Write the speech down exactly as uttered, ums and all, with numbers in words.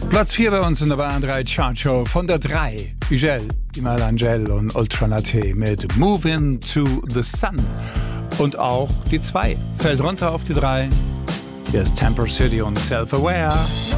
Platz vier bei uns in der Bahn drei Chartshow von der drei. Ugel, Imal Angel und Ultranaté mit Moving to the Sun. Und auch die zwei fällt runter auf die drei. Hier ist Temper City und Self-Aware.